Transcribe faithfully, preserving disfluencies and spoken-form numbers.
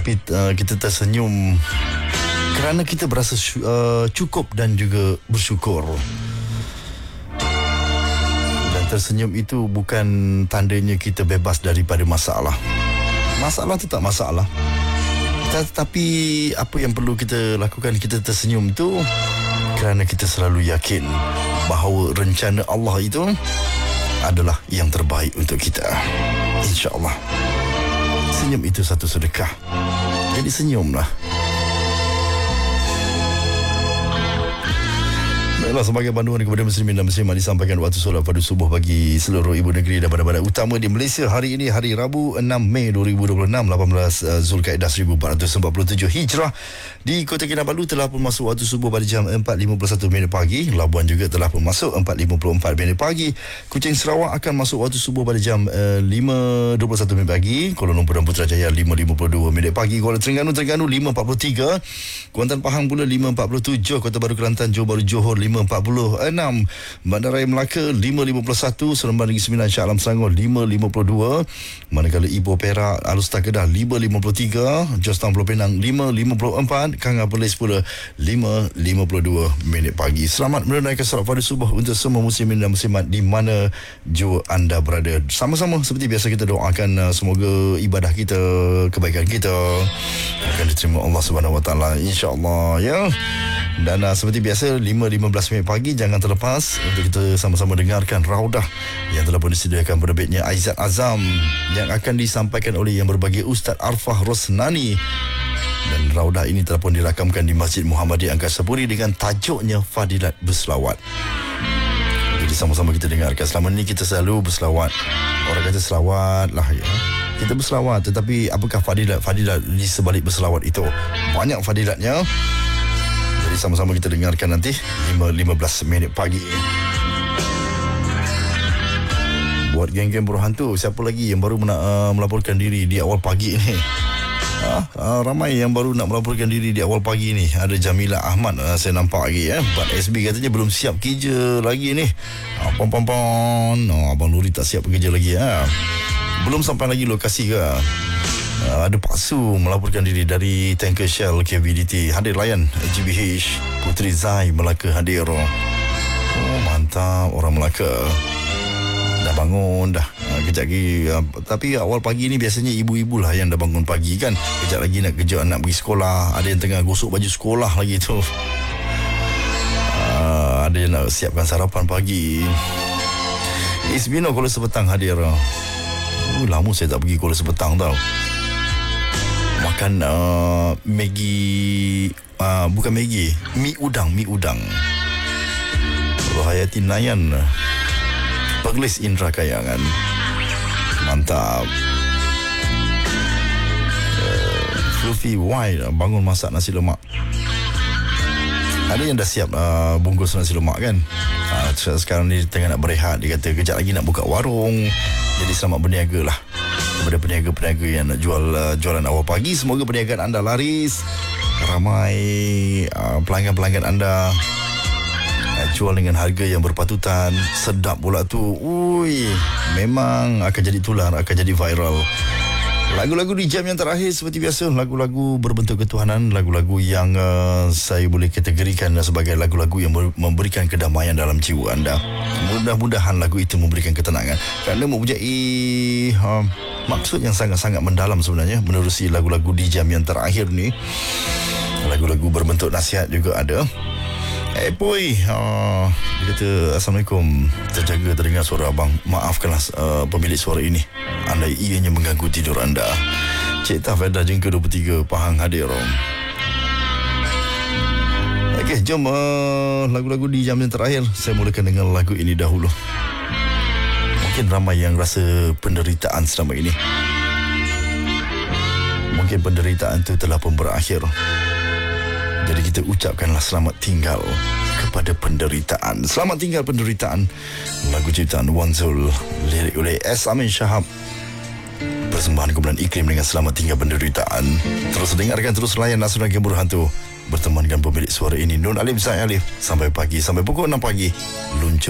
Tapi uh, kita tersenyum kerana kita berasa uh, cukup dan juga bersyukur. Dan tersenyum itu bukan tandanya kita bebas daripada masalah. Masalah tu tak masalah. Tetapi apa yang perlu kita lakukan, kita tersenyum tu kerana kita selalu yakin bahawa rencana Allah itu adalah yang terbaik untuk kita. InsyaAllah. Senyum itu satu sedekah. Jadi senyumlah. Baiklah, sebagai panduan kepada muslimin dan muslimat disampaikan waktu solat pada subuh bagi seluruh ibu negeri dan bandar-bandar utama di Malaysia. Hari ini hari Rabu enam Mei dua ribu dua puluh enam, lapan belas Zulkaidah seribu empat ratus empat puluh tujuh Hijrah. Di Kota Kinabalu telah pun masuk waktu subuh pada jam empat lima puluh satu minit pagi. Labuan juga telah pun masuk empat lima puluh empat minit pagi. Kuching Sarawak akan masuk waktu subuh pada jam uh, lima dua puluh satu minit pagi. Kuala Lumpur dan Putrajaya lima lima puluh dua minit pagi. Kuala Terengganu Terengganu lima empat puluh tiga. Kuantan Pahang pula lima empat puluh tujuh. Kota Baru Kelantan Johor Bahru Johor lima empat puluh enam. Bandaraya Melaka lima lima puluh satu. Seremban Negeri Sembilan Shah Alam Selangor lima lima puluh dua. Manakala Ipoh Perak Alustar Kedah lima lima puluh tiga. Jos Town Pulau Pinang lima lima puluh empat. Kanga Perlis pula lima lima puluh dua minit pagi. Selamat menunaikan solat fardu subuh untuk semua muslimin dan muslimat di mana jua anda berada. Sama-sama seperti biasa kita doakan uh, semoga ibadah kita, kebaikan kita akan diterima Allah Subhanahu Wa Taala, insya-Allah, ya. Dan uh, seperti biasa lima lima belas minit pagi jangan terlepas untuk kita sama-sama dengarkan Raudah yang telah pun disediakan penerbitnya Aizat Azam yang akan disampaikan oleh yang berbahagia Ustaz Arfah Rosnani. Dan Raudah ini telah pun dirakamkan di Masjid Muhammadiyah Angkasa Puri dengan tajuknya Fadilat Berselawat. Jadi sama-sama kita dengarkan. Selama ni kita selalu berselawat. Orang kata selawat lah, ya. Kita berselawat, tetapi apakah fadilat-fadilat di sebalik berselawat itu? Banyak fadilatnya. Jadi sama-sama kita dengarkan nanti lima lima belas minit pagi. Buat geng-geng buruh hantu, siapa lagi yang baru nak uh, melaporkan diri di awal pagi ni? Ah, ah, ramai yang baru nak melaporkan diri di awal pagi ni. Ada Jamila Ahmad, ah, saya nampak lagi, eh. Bat S B katanya belum siap kerja lagi ni. Ah, pom pom pom. Oh, Abang Nuri tak siap kerja lagi, ah. Belum sampai lagi lokasi ke? Ah, ada Pak Su melaporkan diri dari tanker Shell K V D T. Hadir layan G B H. Putri Zai Melaka hadir. Oh, mantap orang Melaka. Dah bangun dah. Ha, kejap lagi. Uh, tapi awal pagi ni biasanya ibu-ibu lah yang dah bangun pagi kan. Kejap lagi nak kerja, nak pergi sekolah. Ada yang tengah gosok baju sekolah lagi tu. Uh, ada yang nak siapkan sarapan pagi. Isbino Kuala Sepetang hadir. Uh, lama saya tak pergi Kuala Sepetang tau. Makan uh, Maggi, uh, bukan Maggi, mi udang, mi udang. Rohayati Nayan, Perlis Indra Kayangan. Mantap. uh, Fluffy White bangun masak nasi lemak. Ada yang dah siap uh, bungkus nasi lemak kan. uh, Sekarang ni tengah nak berehat. Dia kata kejap lagi nak buka warung. Jadi selamat berniaga lah kepada peniaga-peniaga yang nak jual uh, jualan awal pagi. Semoga perniagaan anda laris. Ramai uh, pelanggan-pelanggan anda jual dengan harga yang berpatutan. Sedap pula tu. Ui, memang akan jadi tular, akan jadi viral. Lagu-lagu di jam yang terakhir seperti biasa, lagu-lagu berbentuk ketuhanan, lagu-lagu yang uh, saya boleh kategorikan sebagai lagu-lagu yang memberikan kedamaian dalam jiwa anda. Mudah-mudahan lagu itu memberikan ketenangan kerana mempunyai uh, maksud yang sangat-sangat mendalam sebenarnya menerusi lagu-lagu di jam yang terakhir ni. Lagu-lagu berbentuk nasihat juga ada. Eh boy, uh, dia kata Assalamualaikum, terjaga terdengar suara abang. Maafkanlah uh, pemilik suara ini, anda ianya mengganggu tidur anda. Cik Tafedah Jengka dua puluh tiga Pahang hadir. Okey, jom uh, lagu-lagu di jam yang terakhir. Saya mulakan dengan lagu ini dahulu. Mungkin ramai yang rasa penderitaan selama ini. Mungkin penderitaan itu telah pun berakhir. Jadi kita ucapkanlah selamat tinggal kepada penderitaan. Selamat tinggal penderitaan. Lagu ciptaan Wan Zul, lirik oleh S. Amin Shahab. Persembahan kumpulan Iklim dengan selamat tinggal penderitaan. Terus dengarkan, terus layan Nasional Gembur Hantu. Bertemankan pemilik suara ini Nun Alif Zain Alif. Sampai pagi, sampai pukul enam pagi. Luncur